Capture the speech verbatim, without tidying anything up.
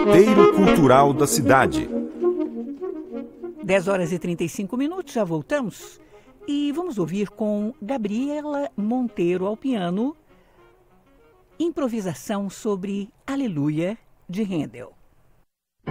Roteiro Cultural da Cidade. dez horas e trinta e cinco minutos, já voltamos. E vamos ouvir com Gabriela Monteiro ao piano, improvisação sobre Aleluia, de Handel.